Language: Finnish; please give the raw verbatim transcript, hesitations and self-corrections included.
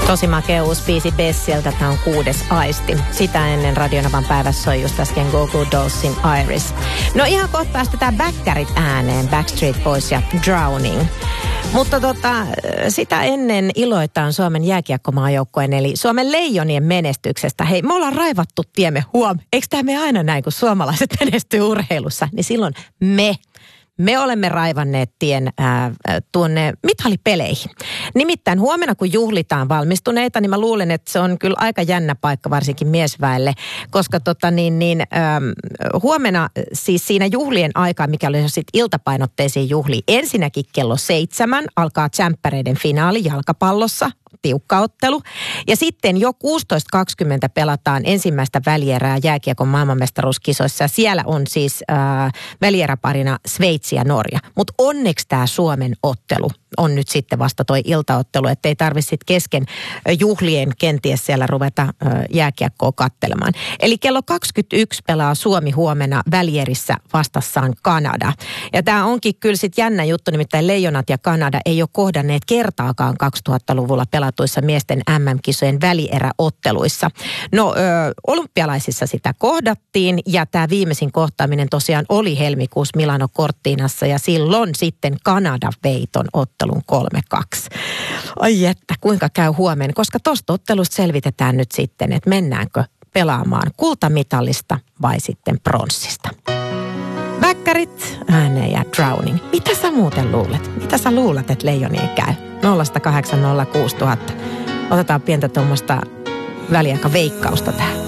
Tosi makea uusi biisi Bessiltä, tämä on Kuudes aisti. Sitä ennen Radionavan päivässä soi just äsken Go Go Dollsin Iris. No ihan kohta päästetään bäkkärit ääneen, Backstreet Boys ja Drowning. Mutta tota, sitä ennen iloitaan Suomen jääkiekkomaajoukkueen eli Suomen Leijonien menestyksestä. Hei, me ollaan raivattu tiemme huom. Eikö tämä me aina näin, kun suomalaiset menestyy urheilussa? Niin silloin me... Me olemme raivanneet tien ää, tuonne mitalipeleihin. Nimittäin huomenna, kun juhlitaan valmistuneita, niin mä luulen, että se on kyllä aika jännä paikka varsinkin miesväelle. Koska tota niin, niin ää, huomenna siis siinä juhlien aikaa, mikä oli sitten iltapainotteisiin juhliin. Ensinnäkin kello seitsemän alkaa tsemppäreiden finaali jalkapallossa. Tiukka ottelu. Ja sitten jo kuusitoista kaksikymmentä pelataan ensimmäistä välierää jääkiekon maailmanmestaruuskisoissa. Ja siellä on siis äh, välieräparina Sveitsi ja Norja. Mutta onneksi tämä Suomen ottelu on nyt sitten vasta toi iltaottelu, että ei tarvitse sitten kesken juhlien kenties siellä ruveta äh, jääkiekkoa kattelemaan. Eli kello kaksikymmentäyksi pelaa Suomi huomenna välierissä vastassaan Kanada. Ja tämä onkin kyllä sitten jännä juttu, nimittäin Leijonat ja Kanada ei ole kohdanneet kertaakaan kaksituhattaluvulla pelatuissa miesten äm äm-kisojen välieräotteluissa. No ö, olympialaisissa sitä kohdattiin ja tämä viimeisin kohtaaminen tosiaan oli helmikuussa Milano Cortinassa ja silloin sitten Kanada vei ton ottelun kolme kaksi. Ai että, kuinka käy huomenna, koska tosta ottelusta selvitetään nyt sitten, että mennäänkö pelaamaan kultamitalista vai sitten pronssista. Bäkkärit, ääneen ja Drowning. Mitä sä muuten luulet? Mitä sä luulet, että Leijonien käy? nolla kahdeksan nolla kuusi nolla nolla nolla. Otetaan pientä tuommoista väliaika veikkausta tähän.